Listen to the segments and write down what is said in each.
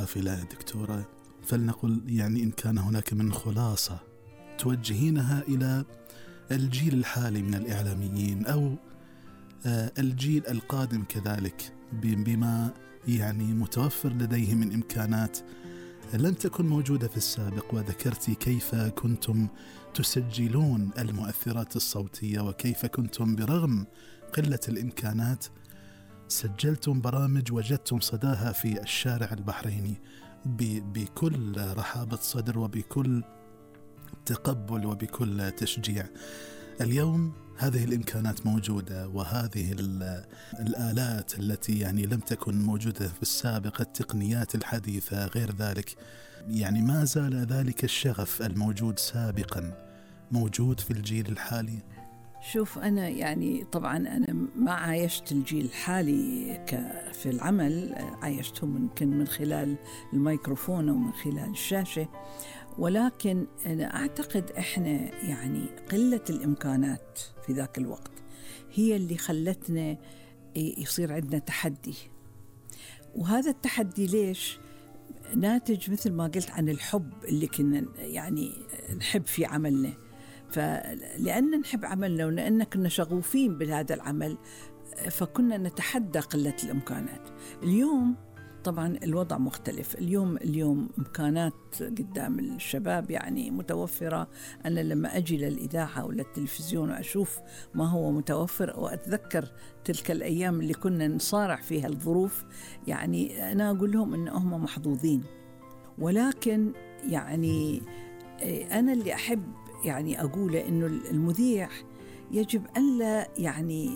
القافلة دكتورة، فلنقل يعني إن كان هناك من خلاصة توجهينها إلى الجيل الحالي من الإعلاميين أو الجيل القادم كذلك بما يعني متوفر لديه من إمكانات لم تكن موجودة في السابق، وذكرتي كيف كنتم تسجلون المؤثرات الصوتية وكيف كنتم برغم قلة الإمكانات سجلتم برامج وجدتم صداها في الشارع البحريني بكل رحابة صدر وبكل تقبل وبكل تشجيع. اليوم هذه الإمكانات موجودة، وهذه الآلات التي يعني لم تكن موجودة في السابق، التقنيات الحديثة غير ذلك، يعني ما زال ذلك الشغف الموجود سابقا موجود في الجيل الحالي. شوف، أنا يعني طبعا أنا ما عايشت الجيل الحالي في العمل، عايشتهم ممكن من خلال الميكروفون ومن خلال الشاشة، ولكن أنا أعتقد إحنا يعني قلة الإمكانات في ذاك الوقت هي اللي خلتنا يصير عندنا تحدي. وهذا التحدي ليش؟ ناتج مثل ما قلت عن الحب اللي كنا يعني نحب في عملنا، فلأن نحب عملنا ولأن كنا شغوفين بهذا العمل فكنا نتحدى قلة الإمكانات. اليوم طبعا الوضع مختلف، اليوم إمكانات قدام الشباب يعني متوفرة. أنا لما أجي للإذاعة ولا التلفزيون وأشوف ما هو متوفر وأتذكر تلك الأيام اللي كنا نصارع فيها الظروف، يعني أنا أقول لهم إن هم محظوظين. ولكن يعني أنا اللي أحب يعني أقوله إنه المذيع يجب أن لا يعني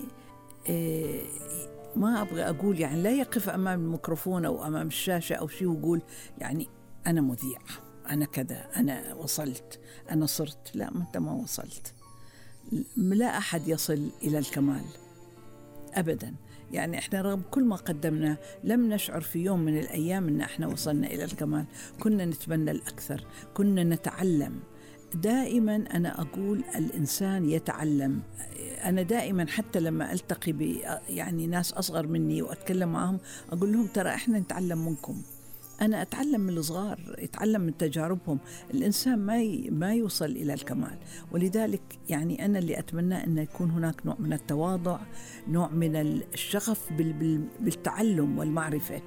ما أبغى أقول يعني لا يقف أمام الميكروفون أو أمام الشاشة أو شيء ويقول يعني أنا مذيع، أنا كذا، أنا وصلت، أنا صرت. لا، ما أنت ما وصلت. لا أحد يصل إلى الكمال أبدا. يعني إحنا رغم كل ما قدمنا لم نشعر في يوم من الأيام أن إحنا وصلنا إلى الكمال. كنا نتمنى الأكثر، كنا نتعلم. دائما أنا أقول الإنسان يتعلم. أنا دائما حتى لما ألتقي يعني ناس أصغر مني وأتكلم معهم أقول لهم ترى إحنا نتعلم منكم. أنا أتعلم من الصغار، أتعلم من تجاربهم. الإنسان ما يوصل إلى الكمال، ولذلك يعني أنا اللي أتمنى أن يكون هناك نوع من التواضع، نوع من الشغف بالتعلم والمعرفة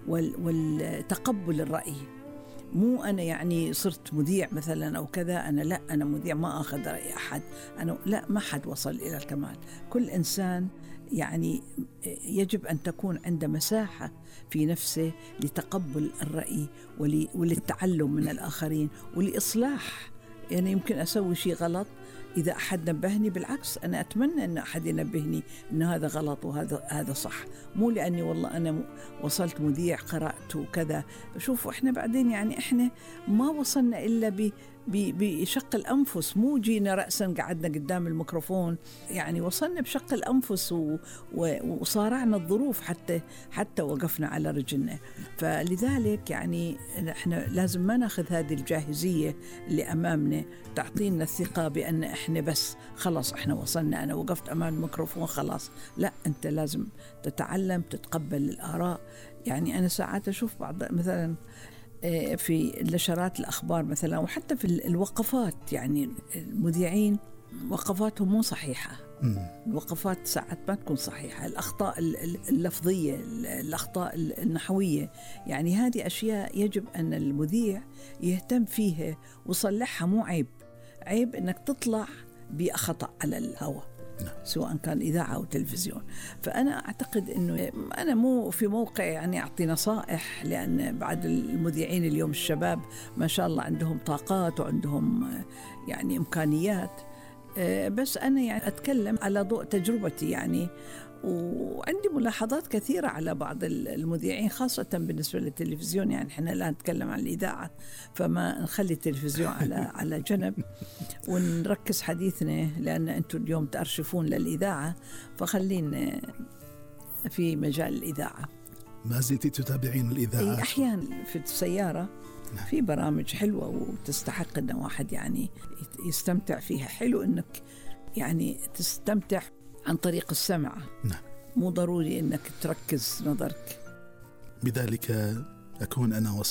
والتقبل الرأي. مو أنا يعني صرت مذيع مثلا أو كذا، أنا مذيع ما أخذ رأي أحد، لا، ما حد وصل إلى الكمال. كل إنسان يعني يجب أن تكون عنده مساحة في نفسه لتقبل الرأي وللتعلم من الآخرين ولإصلاح. يعني يمكن أسوي شيء غلط، إذا أحد نبهني بالعكس أنا أتمنى أن أحد ينبهني أن هذا غلط وهذا صح، مو لأني والله أنا وصلت مذيع قرأت وكذا. شوفوا إحنا بعدين يعني إحنا ما وصلنا إلا بشق الأنفس، مو جينا رأسا قعدنا قدام الميكروفون. يعني وصلنا بشق الأنفس وصارعنا الظروف حتى وقفنا على رجلنا. فلذلك يعني إحنا لازم ما ناخذ هذه الجاهزية اللي أمامنا تعطينا الثقة بأن إحنا بس خلاص إحنا وصلنا، أنا وقفت أمام الميكروفون خلاص. لا، أنت لازم تتعلم، تتقبل الآراء. يعني أنا ساعات أشوف بعض مثلا في نشرات الأخبار مثلا وحتى في الوقفات، يعني المذيعين وقفاتهم مو صحيحة. الوقفات ساعات ما تكون صحيحة، الأخطاء اللفظية، الأخطاء النحوية، يعني هذه أشياء يجب أن المذيع يهتم فيها وصلحها. مو عيب أنك تطلع بخطأ على الهواء سواء كان إذاعة أو تلفزيون. فأنا أعتقد أنه أنا مو في موقع يعني أعطي نصائح، لأن بعد المذيعين اليوم الشباب ما شاء الله عندهم طاقات وعندهم يعني إمكانيات، بس أنا يعني أتكلم على ضوء تجربتي يعني. وعندي ملاحظات كثيرة على بعض المذيعين خاصة بالنسبة للتلفزيون. يعني إحنا الآن نتكلم عن الإذاعة، فما نخلي التلفزيون على جنب ونركز حديثنا، لأن أنتم اليوم تأرشفون للإذاعة، فخلينا في مجال الإذاعة. ما زلت تتابعين الإذاعة؟ أحيانا في السيارة في برامج حلوة وتستحق أن واحد يعني يستمتع فيها. حلو أنك يعني تستمتع عن طريق السمع. نعم. مو ضروري أنك تركز نظرك. بذلك أكون أنا